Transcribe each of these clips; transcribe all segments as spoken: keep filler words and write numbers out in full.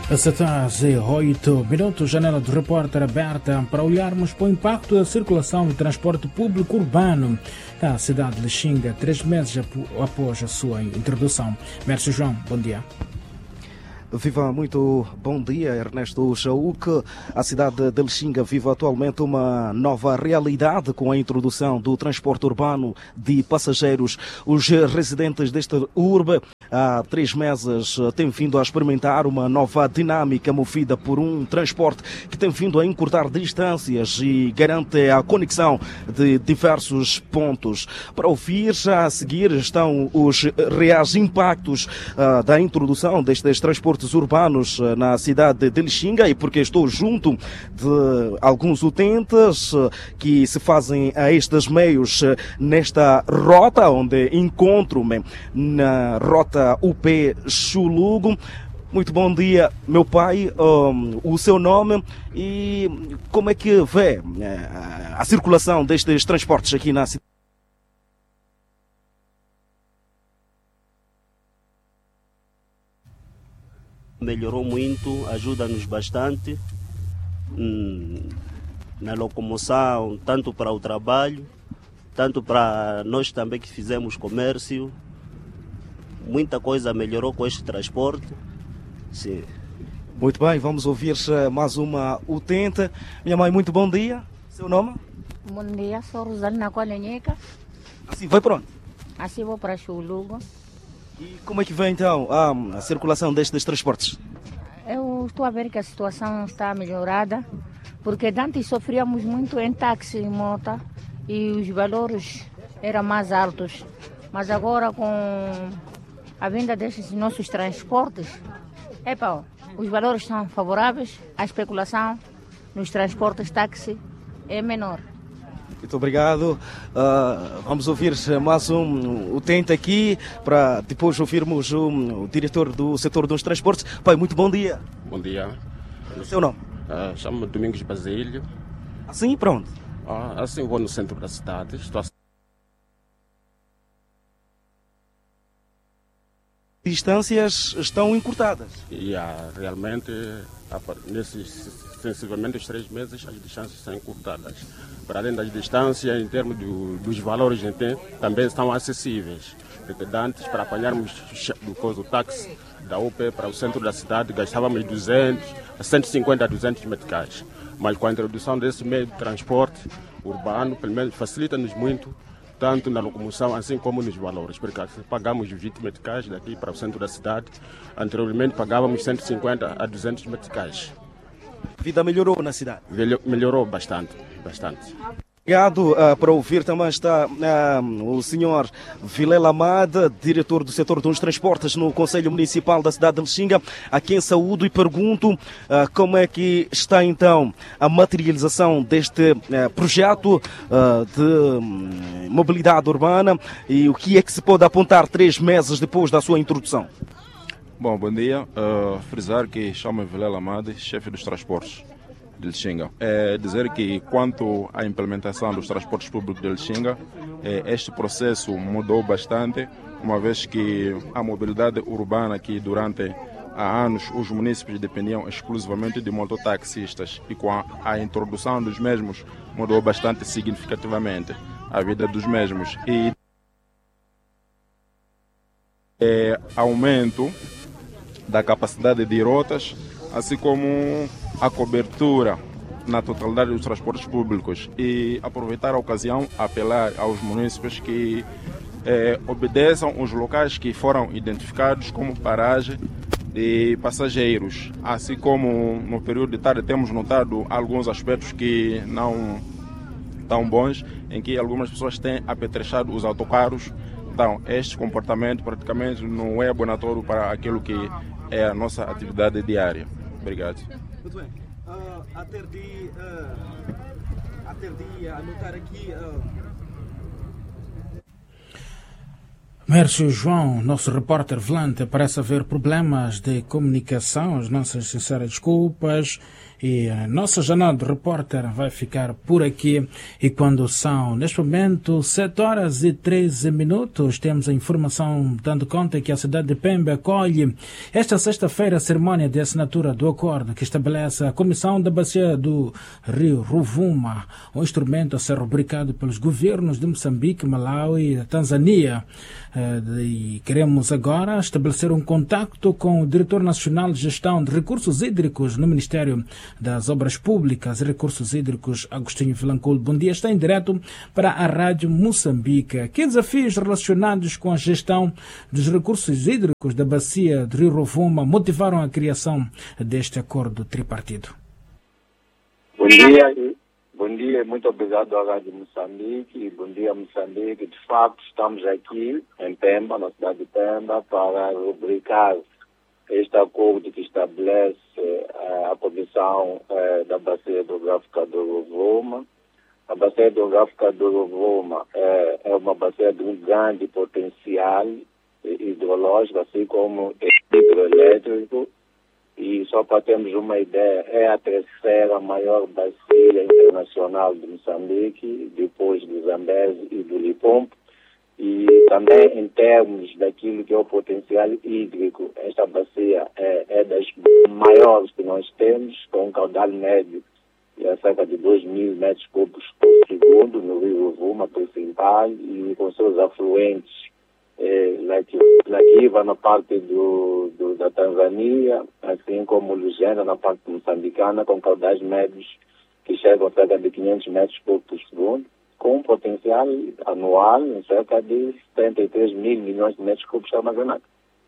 sete horas e oito minutos, janela do repórter aberta para olharmos para o impacto da circulação do transporte público urbano da cidade de Lixinga, três meses após a sua introdução. Mércio João, bom dia. Viva, muito bom dia, Ernesto Chauque. A cidade de Lixinga vive atualmente uma nova realidade com a introdução do transporte urbano de passageiros. Os residentes desta urbe há três meses têm vindo a experimentar uma nova dinâmica movida por um transporte que tem vindo a encurtar distâncias e garante a conexão de diversos pontos. Para ouvir, já a seguir estão os reais impactos uh, da introdução destes transportes urbanos na cidade de Lixinga, e porque estou junto de alguns utentes que se fazem a estes meios nesta rota, onde encontro-me na rota U P Chulugo. Muito bom dia, meu pai, um, o seu nome e como é que vê a circulação destes transportes aqui na cidade? Melhorou muito, ajuda-nos bastante hum, na locomoção, tanto para o trabalho, tanto para nós também que fizemos comércio. Muita coisa melhorou com este transporte. Sim. Muito bem, vamos ouvir mais uma utente. Minha mãe, muito bom dia. Seu nome? Bom dia, sou Rosalina Colenheca. Assim, vai para onde? Assim vou para Chulugo. E como é que vem então a, a circulação destes transportes? Eu estou a ver que a situação está melhorada, porque antes sofríamos muito em táxi e moto e os valores eram mais altos. Mas agora com a vinda destes nossos transportes, epa, os valores são favoráveis, a especulação nos transportes táxi é menor. Muito obrigado. Uh, vamos ouvir mais um utente aqui para depois ouvirmos o, o diretor do setor dos transportes. Pai, muito bom dia. Bom dia. O seu nome? Uh, Chamo-me Domingos Basílio. Assim, pronto. Uh, assim vou no centro da cidade. Estou a... Distâncias estão encurtadas. E uh, realmente, nesses sensivelmente os três meses, as distâncias são encurtadas. Para além das distâncias, em termos do, dos valores, também estão acessíveis. Porque antes, para apanharmos o táxi da U P para o centro da cidade, gastávamos duzentos, cento e cinquenta a duzentos meticais. Mas com a introdução desse meio de transporte urbano, pelo menos facilita-nos muito, tanto na locomoção, assim como nos valores. Porque pagamos vinte meticais daqui para o centro da cidade. Anteriormente, pagávamos cento e cinquenta a duzentos meticais. A vida melhorou na cidade? Melhorou bastante, bastante. Obrigado. Uh, para ouvir também está uh, o senhor Vilela Amada, diretor do setor dos transportes no Conselho Municipal da cidade de Lixinga, a quem saúdo e pergunto uh, como é que está então a materialização deste uh, projeto uh, de um, mobilidade urbana e o que é que se pode apontar três meses depois da sua introdução. Bom, bom dia. Uh, frisar que chamo-me Vilela Amade, chefe dos transportes de Lixinga. É dizer que quanto à implementação dos transportes públicos de Lixinga, é, este processo mudou bastante, uma vez que a mobilidade urbana que durante há anos os municípios dependiam exclusivamente de mototaxistas e com a, a introdução dos mesmos mudou bastante significativamente a vida dos mesmos. E é, aumento da capacidade de rotas, assim como a cobertura na totalidade dos transportes públicos, e aproveitar a ocasião apelar aos municípios que eh, obedeçam os locais que foram identificados como paragem de passageiros, assim como no período de tarde temos notado alguns aspectos que não tão bons, em que algumas pessoas têm apetrechado os autocarros. Então, este comportamento praticamente não é abonatório para aquilo que é a nossa atividade diária. Obrigado. Muito bem. Uh, a ter de, uh, a ter de anotar aqui... Uh... Mércio João, nosso repórter volante, parece haver problemas de comunicação, as nossas sinceras desculpas. E a nossa jornada de repórter vai ficar por aqui. E quando são, neste momento, sete horas e treze minutos, temos a informação dando conta que a cidade de Pemba acolhe esta sexta-feira a cerimónia de assinatura do acordo que estabelece a Comissão da Bacia do Rio Rovuma, um instrumento a ser rubricado pelos governos de Moçambique, Malawi e Tanzânia. E queremos agora estabelecer um contacto com o Diretor Nacional de Gestão de Recursos Hídricos no Ministério das Obras Públicas e Recursos Hídricos, Agostinho Vilanculo. Bom dia, está em direto para a Rádio Moçambique. Que desafios relacionados com a gestão dos recursos hídricos da bacia de Rio Rovuma motivaram a criação deste acordo tripartido? Bom dia, bom dia, muito obrigado à Rádio Moçambique, bom dia Moçambique. De facto, estamos aqui em Pemba, na cidade de Pemba, para rubricar este acordo que estabelece uh, a Comissão uh, da Bacia Hidrográfica do Rovuma. A Bacia Hidrográfica do Rovuma é, é uma bacia de um grande potencial hidrológico, assim como hidroelétrico. E só para termos uma ideia, é a terceira maior bacia internacional de Moçambique, depois do Zambeze e do Limpopo. E também em termos daquilo que é o potencial hídrico, esta bacia é, é das maiores que nós temos, com um caudal médio de cerca de dois mil metros cúbicos por segundo no Rio Rovuma principal, e com seus afluentes eh, Lativa na parte do, do, da Tanzânia, assim como Lugenda na parte moçambicana, com caudais médios que chegam a cerca de quinhentos metros cúbicos por segundo, com um potencial anual em cerca de setenta e três mil milhões de metros cúbicos armazenados.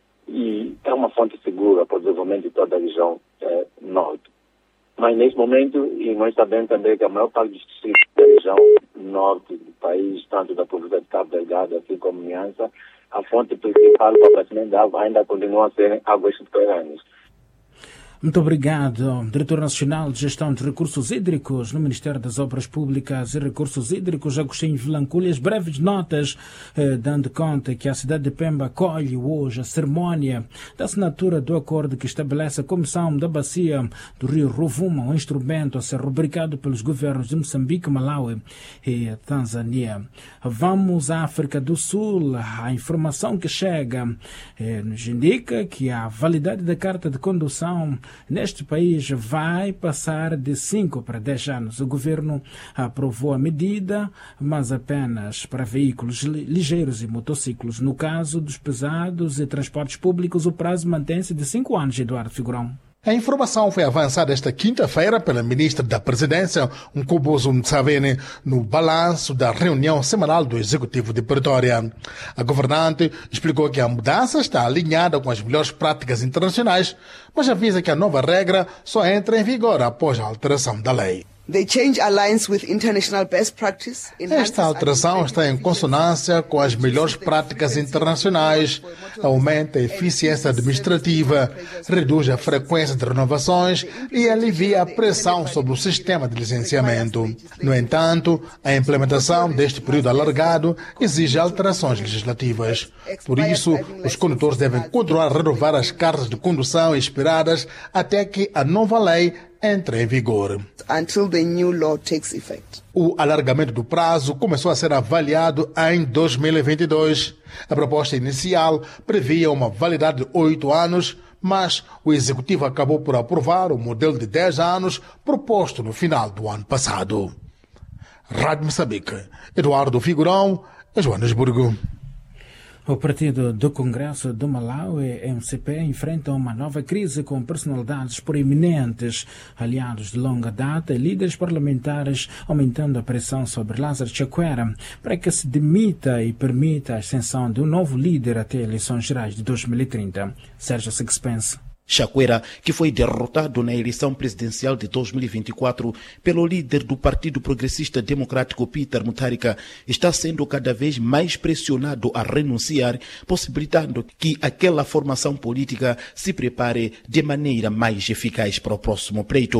E é uma fonte segura para o desenvolvimento de toda a região eh, norte. Mas nesse momento, e nós sabemos também que a maior parte dos distritos da região norte do país, tanto da província de Cabo Delgado, assim como Miança, a fonte principal para o abastecimento de água ainda continua a ser águas subterrâneas. Muito obrigado, Diretor Nacional de Gestão de Recursos Hídricos no Ministério das Obras Públicas e Recursos Hídricos, Agostinho Vilanculo. As breves notas eh, dando conta que a cidade de Pemba acolhe hoje a cerimónia da assinatura do acordo que estabelece a Comissão da Bacia do Rio Rovuma, um instrumento a ser rubricado pelos governos de Moçambique, Malawi e Tanzânia. Vamos à África do Sul. A informação que chega eh, nos indica que a validade da carta de condução neste país vai passar de cinco para dez anos. O governo aprovou a medida, mas apenas para veículos ligeiros e motociclos. No caso dos pesados e transportes públicos, o prazo mantém-se de cinco anos. Eduardo Figurão. A informação foi avançada esta quinta-feira pela ministra da Presidência, Nkubuzo Ntshavheni, no balanço da reunião semanal do Executivo de Pretória. A governante explicou que a mudança está alinhada com as melhores práticas internacionais, mas avisa que a nova regra só entra em vigor após a alteração da lei. Esta alteração está em consonância com as melhores práticas internacionais, aumenta a eficiência administrativa, reduz a frequência de renovações e alivia a pressão sobre o sistema de licenciamento. No entanto, a implementação deste período alargado exige alterações legislativas. Por isso, os condutores devem continuar a renovar as cartas de condução expiradas até que a nova lei entre em vigor. Until the new law takes effect. O alargamento do prazo começou a ser avaliado em dois mil e vinte e dois. A proposta inicial previa uma validade de oito anos, mas o Executivo acabou por aprovar o modelo de dez anos proposto no final do ano passado. Rádio Moçambique, Eduardo Figurão, Joanesburgo. O Partido do Congresso do Malawi, M C P, enfrenta uma nova crise com personalidades proeminentes, aliados de longa data e líderes parlamentares, aumentando a pressão sobre Lázaro Chakwera para que se demita e permita a ascensão de um novo líder até eleições gerais de dois mil e trinta. Sérgio Sixpence. Chakwera, que foi derrotado na eleição presidencial de dois mil e vinte e quatro pelo líder do Partido Progressista Democrático Peter Mutharika, está sendo cada vez mais pressionado a renunciar, possibilitando que aquela formação política se prepare de maneira mais eficaz para o próximo pleito.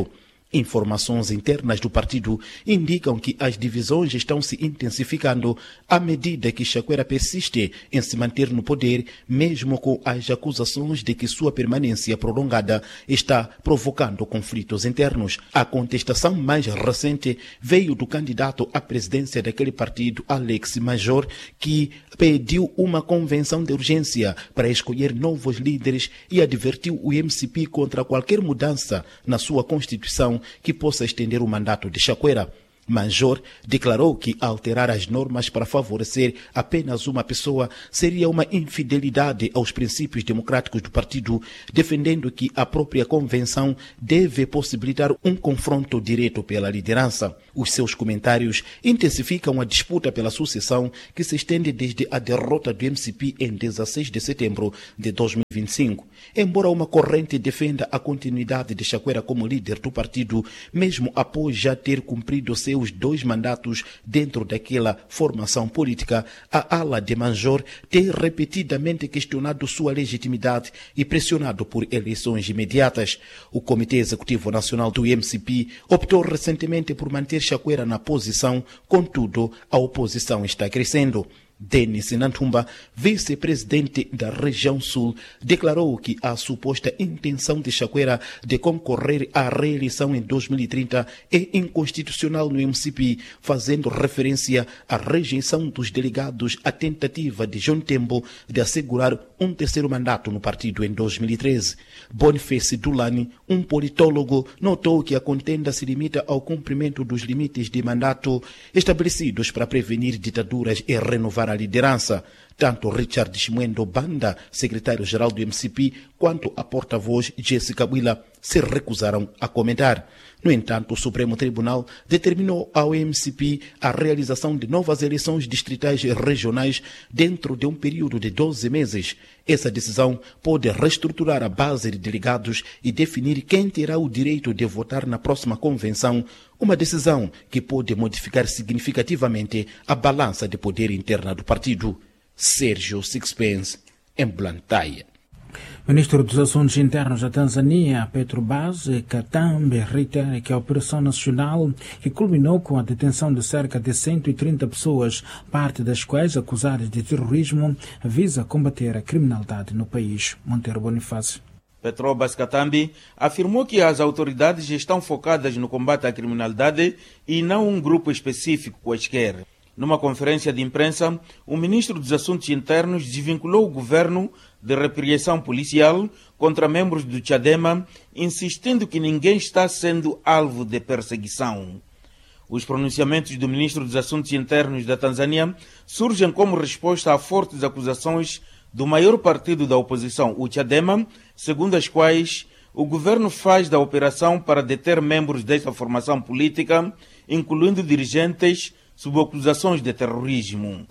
Informações internas do partido indicam que as divisões estão se intensificando à medida que Chakwera persiste em se manter no poder, mesmo com as acusações de que sua permanência prolongada está provocando conflitos internos. A contestação mais recente veio do candidato à presidência daquele partido, Alex Major, que pediu uma convenção de urgência para escolher novos líderes e advertiu o M C P contra qualquer mudança na sua Constituição que possa estender o mandato de Chakwera. Major declarou que alterar as normas para favorecer apenas uma pessoa seria uma infidelidade aos princípios democráticos do partido, defendendo que a própria convenção deve possibilitar um confronto direto pela liderança. Os seus comentários intensificam a disputa pela sucessão que se estende desde a derrota do M C P em dezesseis de setembro de dois mil e vinte e cinco. Embora uma corrente defenda a continuidade de Chakwera como líder do partido, mesmo após já ter cumprido seus os dois mandatos dentro daquela formação política, a ala de Major tem repetidamente questionado sua legitimidade e pressionado por eleições imediatas. O Comitê Executivo Nacional do M C P optou recentemente por manter Chakwera na posição, contudo, a oposição está crescendo. Denis Nantumba, vice-presidente da região sul, declarou que a suposta intenção de Chakwera de concorrer à reeleição em dois mil e trinta é inconstitucional no M C P, fazendo referência à rejeição dos delegados à tentativa de João Tembo de assegurar um terceiro mandato no partido em dois mil e treze. Boniface Dulani, um politólogo, notou que a contenda se limita ao cumprimento dos limites de mandato estabelecidos para prevenir ditaduras e renovar a liderança. Tanto Richard Shimwendo Banda, secretário-geral do M C P, quanto a porta-voz Jéssica Buila se recusaram a comentar. No entanto, o Supremo Tribunal determinou ao M C P a realização de novas eleições distritais e regionais dentro de um período de doze meses. Essa decisão pode reestruturar a base de delegados e definir quem terá o direito de votar na próxima convenção, uma decisão que pode modificar significativamente a balança de poder interna do partido. Sérgio Sixpence, em Blantyre. Ministro dos Assuntos Internos da Tanzânia, Petrobras Katambe, reitera que a operação nacional, que culminou com a detenção de cerca de cento e trinta pessoas, parte das quais acusadas de terrorismo, visa combater a criminalidade no país. Monteiro Bonifácio. Petrobras Katambe afirmou que as autoridades estão focadas no combate à criminalidade e não um grupo específico quaisquer. Numa conferência de imprensa, o ministro dos Assuntos Internos desvinculou o governo de repressão policial contra membros do Chadema, insistindo que ninguém está sendo alvo de perseguição. Os pronunciamentos do ministro dos Assuntos Internos da Tanzânia surgem como resposta a fortes acusações do maior partido da oposição, o Chadema, segundo as quais o governo faz da operação para deter membros desta formação política, incluindo dirigentes, sob acusações de terrorismo.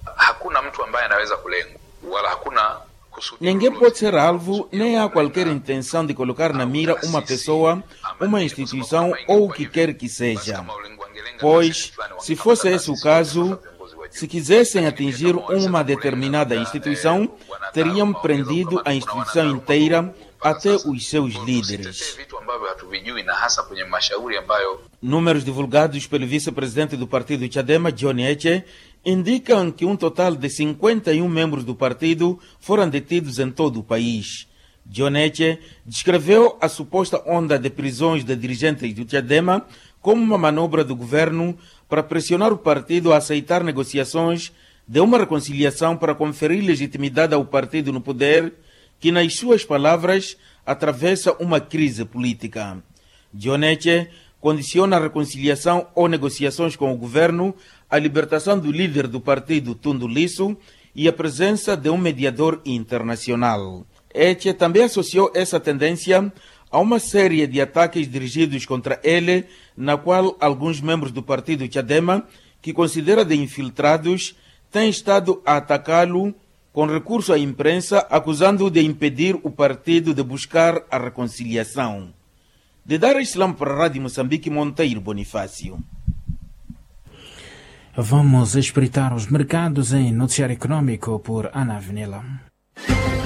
Ninguém pode ser alvo, nem há qualquer intenção de colocar na mira uma pessoa, uma instituição ou o que quer que seja. Pois, se fosse esse o caso, se quisessem atingir uma determinada instituição, teriam prendido a instituição inteira até os seus líderes. Números divulgados pelo vice-presidente do partido Chadema, John Heche, indicam que um total de cinquenta e um membros do partido foram detidos em todo o país. John Heche descreveu a suposta onda de prisões de dirigentes do Chadema como uma manobra do governo para pressionar o partido a aceitar negociações de uma reconciliação para conferir legitimidade ao partido no poder, que, nas suas palavras, atravessa uma crise política. John Heche condiciona a reconciliação ou negociações com o governo à libertação do líder do partido, Tundu Lissu, e a presença de um mediador internacional. Heche também associou essa tendência a uma série de ataques dirigidos contra ele, na qual alguns membros do partido Chadema, que considera de infiltrados, têm estado a atacá-lo com recurso à imprensa, acusando-o de impedir o partido de buscar a reconciliação. De Dar es Salaam para a Rádio Moçambique, Monteiro Bonifácio. Vamos espreitar os mercados em noticiário econômico por Ana Avenila.